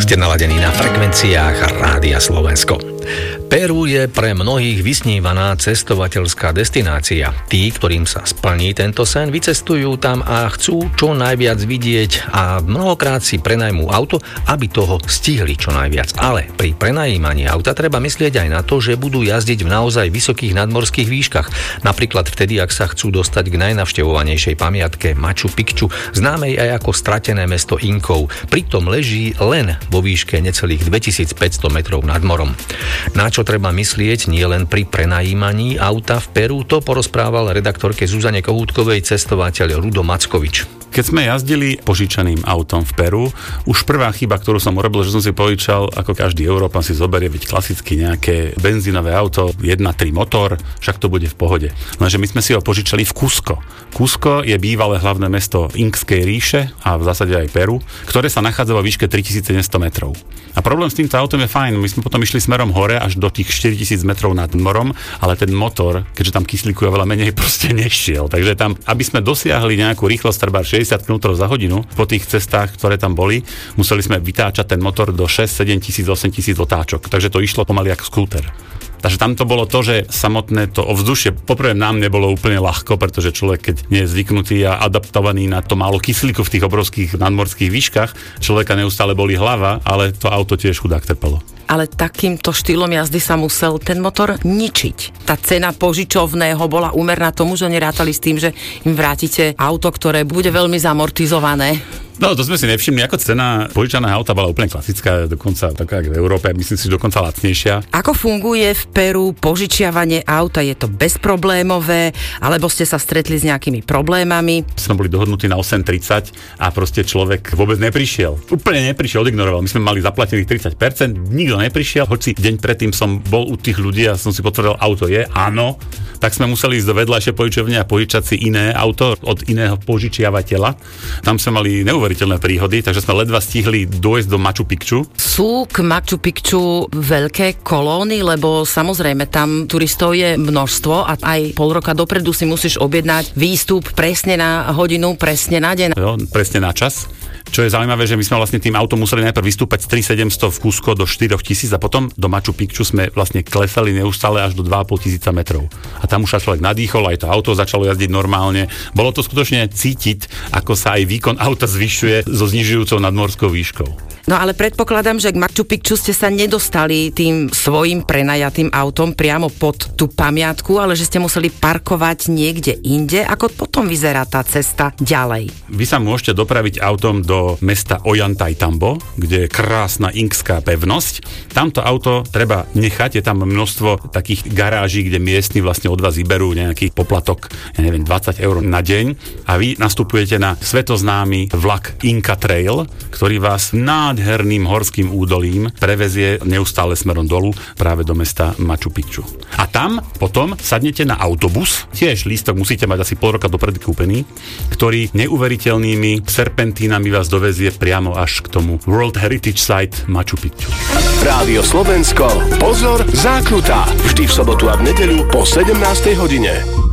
Ste naladení na frekvenciách Rádia Slovensko. Peru je pre mnohých vysnívaná cestovateľská destinácia. Tí, ktorým sa splní tento sen, vycestujú tam a chcú čo najviac vidieť a mnohokrát si prenajmú auto, aby toho stihli čo najviac. Ale pri prenajímaní auta treba myslieť aj na to, že budú jazdiť v naozaj vysokých nadmorských výškach. Napríklad vtedy, ak sa chcú dostať k najnavštevovanejšej pamiatke Machu Picchu, známej aj ako stratené mesto Inkov. Pritom leží len vo výške necelých 2500 metrov nad morom. Na čo treba myslieť nie len pri prenajímaní auta v Peru, to porozprával redaktorke Zuzane Kohútkovej cestovateľ Rudo Mackovič. Keď sme jazdili požičaným autom v Peru, už prvá chyba, ktorú som urobil, že som si požičal, ako každý Európan si zoberie, veď klasicky nejaké benzínové auto, 1.3 motor, však to bude v pohode. Lenže my sme si ho požičali v Cusco. Cusco je bývalé hlavné mesto Inkskej ríše a v zásade aj Peru, ktoré sa nachádza vo výške 3700 metrov. A problém s týmto autom je fajn, my sme potom išli smerom hore až do tých 4000 metrov nad morom, ale ten motor, keďže tam kyslíku je veľa menej, proste nešiel. Takže tam, aby sme dosiahli nejakú rýchlosť treba 60 km za hodinu po tých cestách, ktoré tam boli, museli sme vytáčať ten motor do 6, 7 tisíc, 8 tisíc otáčok. Takže to išlo pomaly ako skúter. Takže tam to bolo to, že samotné to ovzdušie poprvé nám nebolo úplne ľahko, pretože človek, keď nie je zvyknutý a adaptovaný na to málo kyslíku v tých obrovských nadmorských výškach, človeka neustále boli hlava, ale to auto tiež chudák trpelo. Ale takýmto štýlom jazdy sa musel ten motor ničiť. Tá cena požičovného bola úmerná tomu, že nerátali s tým, že im vrátite auto, ktoré bude veľmi zamortizované. No, to sme si nevšimli, ako cena požičaného auta bola úplne klasická, dokonca taká v Európe, myslím si, dokonca lacnejšia. Ako funguje v Peru požičiavanie auta? Je to bezproblémové, alebo ste sa stretli s nejakými problémami? Sme boli dohodnutí na 8:30 a proste človek vôbec neprišiel. Úplne neprišiel, odignoroval. My sme mali zaplatených 30%, nikto neprišiel, hoci deň predtým som bol u tých ľudí a som si potvrdil, auto je, áno, tak sme museli ísť do vedľajšej požičovne a požičať si iné auto od iného požičiavateľa. Tam sme mali neuveriteľné príhody, takže sme ledva stihli dojsť do Machu Picchu. Sú k Machu Picchu veľké kolóny, lebo samozrejme tam turistov je množstvo a aj pol roka dopredu si musíš objednať výstup presne na hodinu, presne na deň. Jo, presne na čas. Čo je zaujímavé, že my sme vlastne tým autom museli najprv vystúpať z 3700 v Cusco do 4000 a potom do Machu Picchu sme vlastne klesali neustále až do 2500 metrov. A tam už sa človek nadýchol, aj to auto začalo jazdiť normálne. Bolo to skutočne cítiť, ako sa aj výkon auta zvyšuje so znižujúcou nadmorskou výškou. No ale predpokladám, že k Machu Picchu ste sa nedostali tým svojim prenajatým autom priamo pod tú pamiatku, ale že ste museli parkovať niekde inde. Ako potom vyzerá tá cesta ďalej? Vy sa môžete dopraviť autom do mesta Ollantaytambo, kde je krásna inkská pevnosť. Tamto auto treba nechať, je tam množstvo takých garáží, kde miestni vlastne od vás vyberú nejaký poplatok, 20 eur na deň a vy nastupujete na svetoznámy vlak Inca Trail, ktorý vás nádherným horským údolím prevezie neustále smerom dolu práve do mesta Machu Picchu. A tam potom sadnete na autobus, tiež lístok musíte mať asi pol roka dopredu kúpený, ktorý neuveriteľnými serpentínami vás dovezie priamo až k tomu World Heritage Site Machu Picchu. Rádio Slovensko, pozor, zákruta, vždy v sobotu a v nedeľu po 17. hodine.